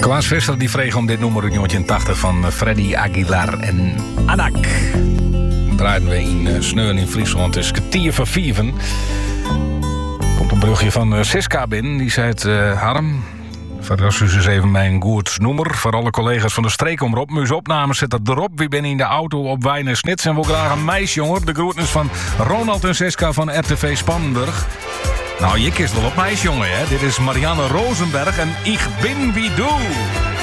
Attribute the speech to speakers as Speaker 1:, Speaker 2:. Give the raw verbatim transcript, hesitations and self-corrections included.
Speaker 1: Klaas Visser die vreeg om dit nummer uit negentien tachtig van Freddy Aguilar en Anak. Draaiden we in uh, Sneuren in Friesland. Het is kwartier van vieven. Komt een brugje van uh, Siska binnen. Die zei het, uh, Harm, verras u eens even mijn goed nummer. Voor alle collega's van de streekomroep. Muus opnames zet dat erop. Wie ben in de auto op Wijnen Snits. En wil graag een meisje, jongen. De groetnis van Ronald en Siska van R T V Spannenburg. Nou, je kist wel op meisje, jongen, hè. Dit is Marianne Rosenberg en Ik bin wie du.